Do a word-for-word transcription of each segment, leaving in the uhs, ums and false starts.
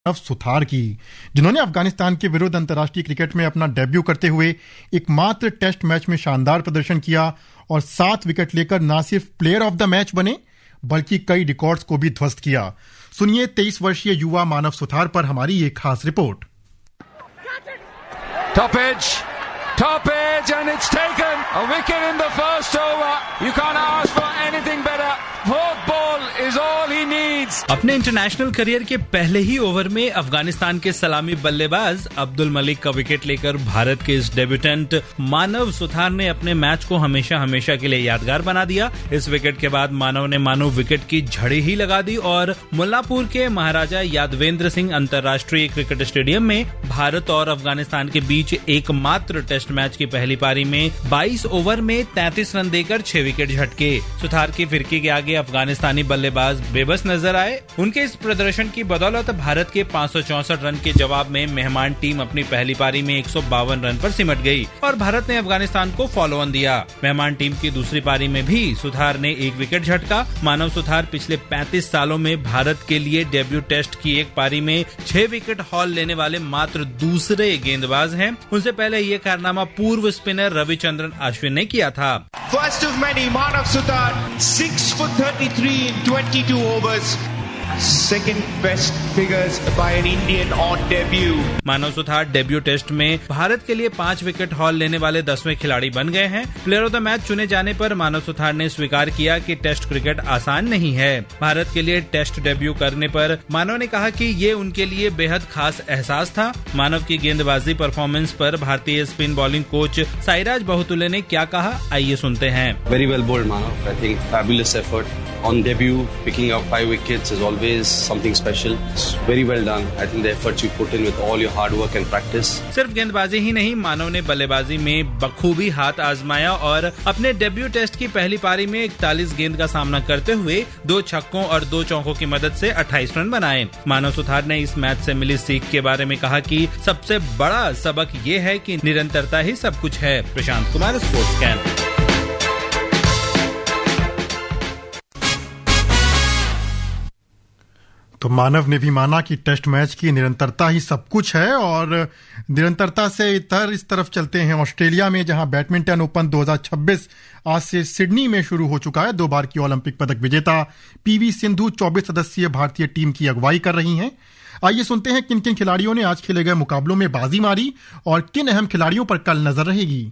मानव सुथार की, जिन्होंने अफगानिस्तान के विरुद्ध अंतर्राष्ट्रीय क्रिकेट में अपना डेब्यू करते हुए एकमात्र टेस्ट मैच में शानदार प्रदर्शन किया और सात विकेट लेकर न सिर्फ प्लेयर ऑफ द मैच बने बल्कि कई रिकॉर्ड्स को भी ध्वस्त किया। सुनिए तेईस वर्षीय युवा मानव सुथार पर हमारी एक खास report. Top edge, top edge, and it's taken a wicket in the first over. You can't ask for anything better. Fourth ball is all he needs. अपने इंटरनेशनल करियर के पहले ही ओवर में अफगानिस्तान के सलामी बल्लेबाज अब्दुल मलिक का विकेट लेकर भारत के इस डेब्यूटेंट मानव सुथार ने अपने मैच को हमेशा हमेशा के लिए यादगार बना दिया। इस विकेट के बाद मानव ने मानो विकेट की झड़ी ही लगा दी और मुल्लापुर के महाराजा यादवेंद्र सिंह अंतर्राष्ट्रीय क्रिकेट स्टेडियम में भारत और अफगानिस्तान के बीच एकमात्र टेस्ट मैच की पहली पारी में बाईस ओवर में तैंतीस रन देकर छह विकेट झटके। सुथार की फिरकी के आगे अफगानिस्तानी बल्लेबाज बेबस नजर आए। उनके इस प्रदर्शन की बदौलत भारत के पाँच सौ चौसठ रन के जवाब में मेहमान टीम अपनी पहली पारी में एक सौ बावन रन पर सिमट गई और भारत ने अफगानिस्तान को फॉलो ऑन दिया। मेहमान टीम की दूसरी पारी में भी सुथार ने एक विकेट झटका। मानव सुथार पिछले पैंतीस सालों में भारत के लिए डेब्यू टेस्ट की एक पारी में छह विकेट हॉल लेने वाले मात्र दूसरे गेंदबाज हैं। उनसे पहले ये कारनामा पूर्व स्पिनर रविचंद्रन अश्विन ने किया था। First of many, Manav Suthar, six for thirty-three in twenty-two overs. Second best figures by an Indian on debut. Manav Suthar debut test में भारत के लिए पांच विकेट हॉल लेने वाले दसवें खिलाड़ी बन गए हैं। प्लेयर ऑफ द मैच चुने जाने पर मानव सुथार ने स्वीकार किया कि टेस्ट क्रिकेट आसान नहीं है। भारत के लिए टेस्ट डेब्यू करने पर मानव ने कहा कि ये उनके लिए बेहद खास एहसास था। मानव की गेंदबाजी परफॉर्मेंस पर भारतीय स्पिन बॉलिंग कोच साईराज बहुतुल्ले ने क्या कहा, आइए सुनते हैं। Very well bowled, Manav. I think fabulous effort on debut. Picking up five wickets is always something special. It's very well done. I think the efforts you put in with all your hard work and practice. सिर्फ गेंदबाजी ही नहीं, मानव ने बल्लेबाजी में बखूबी हाथ आजमाया और अपने डेब्यू टेस्ट की पहली पारी में इकतालीस गेंद का सामना करते हुए दो छक्कों और दो चौकों की मदद से अट्ठाईस रन बनाए। मानव सुथार ने इस मैच से मिली सीख के बारे में कहा कि सबसे बड़ा सबक ये है कि निरंतरता ही सब कुछ है। Prashant Kumar, sports can. तो मानव ने भी माना कि टेस्ट मैच की निरंतरता ही सब कुछ है और निरंतरता से इधर इस तरफ चलते हैं ऑस्ट्रेलिया में, जहां बैडमिंटन ओपन दो हज़ार छब्बीस आज से सिडनी में शुरू हो चुका है। दो बार की ओलंपिक पदक विजेता पीवी सिंधु चौबीस सदस्यीय भारतीय टीम की अगुवाई कर रही हैं। आइए सुनते हैं किन किन खिलाड़ियों ने आज खेले गए मुकाबलों में बाजी मारी और किन अहम खिलाड़ियों पर कल नजर रहेगी।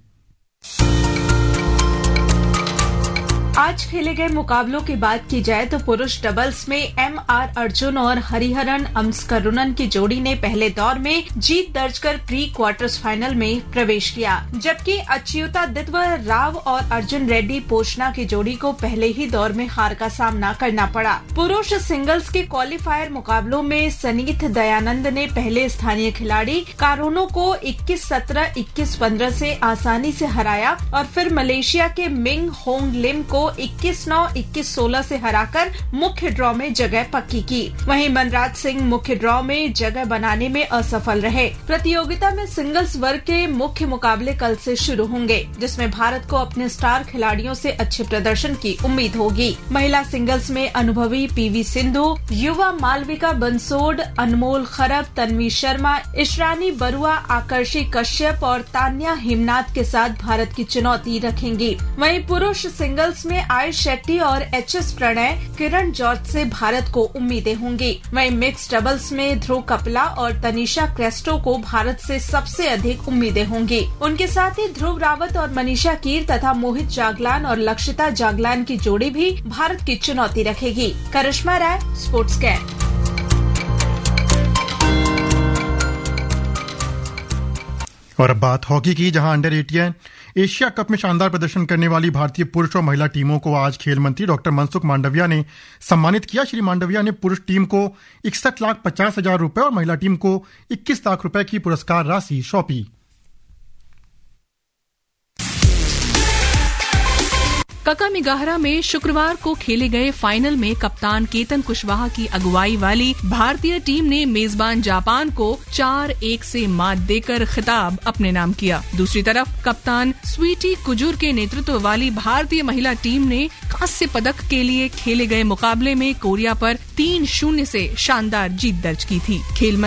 आज खेले गए मुकाबलों की बात की जाए तो पुरुष डबल्स में एम आर अर्जुन और हरिहरन अम्सकरुणन की जोड़ी ने पहले दौर में जीत दर्ज कर प्री क्वार्टर्स फाइनल में प्रवेश किया, जबकि अच्युता दित्व राव और अर्जुन रेड्डी पोषना की जोड़ी को पहले ही दौर में हार का सामना करना पड़ा। पुरुष सिंगल्स के क्वालिफायर मुकाबलों में सनीथ दयानंद ने पहले स्थानीय खिलाड़ी कारोनो को इक्कीस सत्रह, इक्कीस पंद्रह से आसानी से हराया और फिर मलेशिया के मिंग होंग लिम को इक्कीस नौ, इक्कीस सोलह से हराकर मुख्य ड्रॉ में जगह पक्की की। वहीं मनराज सिंह मुख्य ड्रॉ में जगह बनाने में असफल रहे। प्रतियोगिता में सिंगल्स वर्ग के मुख्य मुकाबले कल से शुरू होंगे, जिसमें भारत को अपने स्टार खिलाड़ियों से अच्छे प्रदर्शन की उम्मीद होगी। महिला सिंगल्स में अनुभवी पीवी सिंधु, युवा मालविका बंसोड, अनमोल खरब, तन्वी शर्मा, इशरानी बरुआ, आकर्षी कश्यप और तान्या हिमनाथ के साथ भारत की चुनौती रखेंगी। वहीं पुरुष सिंगल्स में आयुष शेट्टी और एच एस प्रणय, किरण जॉर्ज से भारत को उम्मीदें होंगी। वहीं मिक्स डबल्स में ध्रुव कपिला और तनिषा क्रेस्टो को भारत से सबसे अधिक उम्मीदें होंगी। उनके साथ ही ध्रुव रावत और मनीषा कीर तथा मोहित जागलान और लक्षिता जागलान की जोड़ी भी भारत की चुनौती रखेगी। करिश्मा राय, स्पोर्ट्स कैन। और अब बात हॉकी की, जहां अंडर एटीन एशिया कप में शानदार प्रदर्शन करने वाली भारतीय पुरुष और महिला टीमों को आज खेल मंत्री डॉक्टर मनसुख मांडविया ने सम्मानित किया। श्री मांडविया ने पुरुष टीम को इकसठ लाख पचास हजार रुपए और महिला टीम को इक्कीस लाख रुपए की पुरस्कार राशि सौंपी। ककामिगाहरा में शुक्रवार को खेले गए फाइनल में कप्तान केतन कुशवाहा की अगुवाई वाली भारतीय टीम ने मेजबान जापान को चार एक से मात देकर खिताब अपने नाम किया। दूसरी तरफ कप्तान स्वीटी कुजूर के नेतृत्व वाली भारतीय महिला टीम ने कांस्य पदक के लिए खेले गए मुकाबले में कोरिया पर तीन शून्य से शानदार जीत दर्ज की थी। खेल